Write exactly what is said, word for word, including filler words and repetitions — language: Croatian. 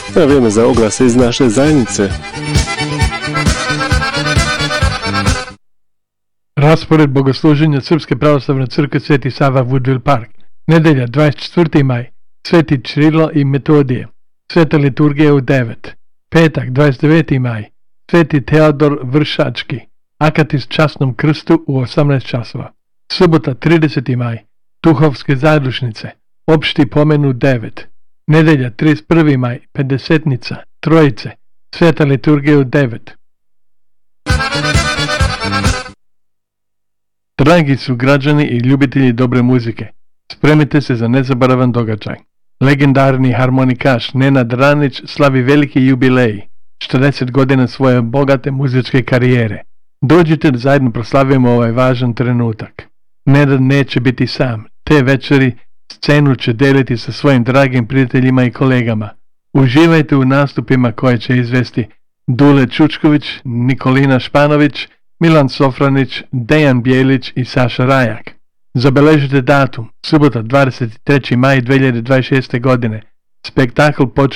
Na vrijeme za oglase iz naše zajednice. Raspored bogosluženja Srpske pravoslavne crkve Sveti Sava Woodville Park. Nedelja dvadeset četvrti maj. Sveti Čirilo i Metodije. Sveta liturgija u devet. Petak dvadeset deveti maj. Sveti Teodor Vršački. Akatist časnom krstu u osamnaest časova. Subota trideseti maj. Duhovske zadušnice. Opšti pomen u devet. Nedelja trideset prvi maj. Pedesetnica. Trojice. Sveta liturgija u devet. Dragi su građani i ljubitelji dobre muzike, spremite se za nezaboravan događaj. Legendarni harmonikaš Nenad Ranić slavi veliki jubilej, četrdeset godina svoje bogate muzičke karijere. Dođite da zajedno proslavimo ovaj važan trenutak. Nenad neće biti sam, te večeri scenu će deliti sa svojim dragim prijateljima i kolegama. Uživajte u nastupima koje će izvesti Dule Čučković, Nikolina Španović, Milan Sofranić, Dejan Bijelić i Saša Rajak. Zabeležite datum, subota dvadeset treći maj dve hiljade dvadeset šeste godine. Spektakl počinje